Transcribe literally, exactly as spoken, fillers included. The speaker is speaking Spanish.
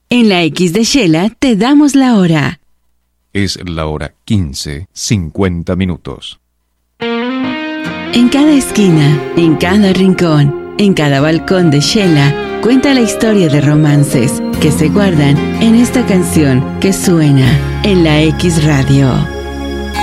En la X de Shela te damos la hora. Es la hora quince, cincuenta minutos. En cada esquina, en cada rincón, en cada balcón de Shela, cuenta la historia de romances que se guardan en esta canción que suena en la X Radio.